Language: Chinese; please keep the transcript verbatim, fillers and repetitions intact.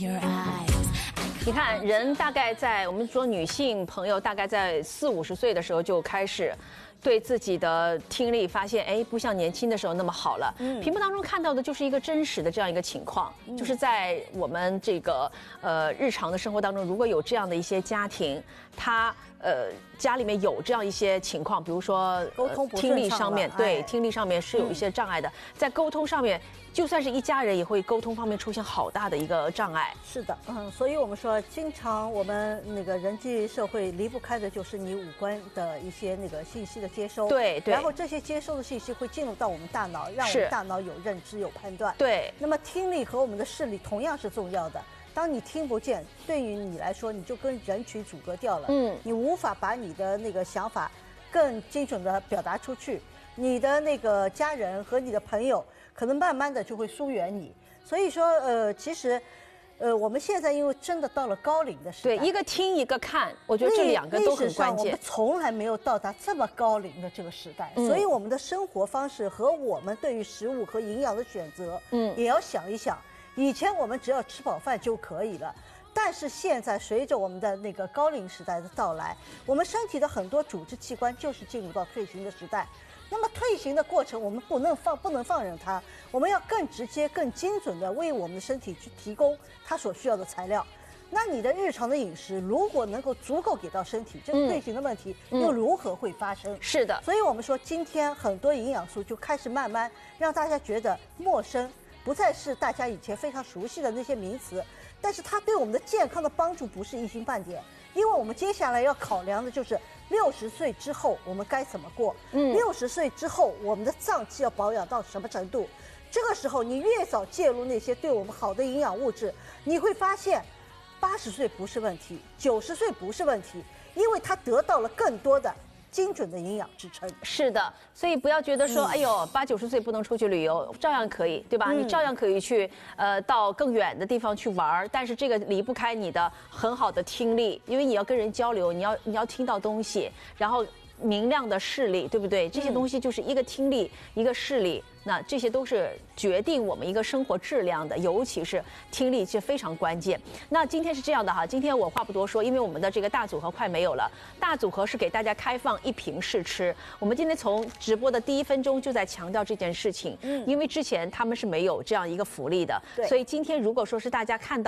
your eyes. 你看，人大概在我们说女性朋友大概在四五十岁的时候就开始。对自己的听力发现，哎，不像年轻的时候那么好了。嗯，屏幕当中看到的就是一个真实的这样一个情况，嗯、就是在我们这个呃日常的生活当中，如果有这样的一些家庭，他呃家里面有这样一些情况，比如说沟通不听力上面，对、 哎、 听力上面是有一些障碍的，嗯、在沟通上面。就算是一家人，也会沟通方面出现好大的一个障碍。 是的，嗯，所以我们说，经常我们那个人际社会离不开的就是你五官的一些那个信息的接收。 对对。 然后这些接收的信息会进入到我们大脑，让我们大脑有认知、有判断。 对。 那么听力和我们的视力同样是重要的。当你听不见，对于你来说，你就跟人群阻隔掉了。嗯。你无法把你的那个想法更精准地表达出去。你的那个家人和你的朋友。可能慢慢的就会疏远你，所以说，呃，其实，呃，我们现在因为真的到了高龄的时代， 对，一个听一个看，我觉得这两个都很关键。 我们从来没有到达这么高龄的这个时代，嗯、所以我们的生活方式和我们对于食物和营养的选择，嗯，也要想一想。以前我们只要吃饱饭就可以了。但是现在，随着我们的那个高龄时代的到来，我们身体的很多组织器官就是进入到退行的时代。那么退行的过程，我们不能放不能放任它，我们要更直接、更精准的为我们的身体去提供它所需要的材料。那你的日常的饮食如果能够足够给到身体，这个退行的问题又如何会发生？ 嗯、是的， 所以我们说，今天很多营养素就开始慢慢让大家觉得陌生，不再是大家以前非常熟悉的那些名词，但是它对我们的健康的帮助不是一星半点。因为我们接下来要考量的就是六十岁之后我们该怎么过，嗯，六十岁之后我们的脏器要保养到什么程度？这个时候你越早介入那些对我们好的营养物质，你会发现，八十岁不是问题，九十岁不是问题，因为它得到了更多的。精准的营养支撑是的，所以不要觉得说，嗯、哎呦，八九十岁不能出去旅游，照样可以，对吧？嗯、你照样可以去，呃，到更远的地方去玩，但是这个离不开你的很好的听力，因为你要跟人交流，你要你要听到东西，然后明亮的视力，对不对？这些东西就是一个听力，嗯、一个视力。那这些都是决定我们一个生活质量的，尤其是听力是非常关键。那今天是这样的哈，今天我话不多说，因为我们的这个大组合快没有了。大组合是给大家开放一瓶试吃。我们今天从直播的第一分钟就在强调这件事情，嗯，因为之前他们是没有这样一个福利的，所以今天如果说是大家看到。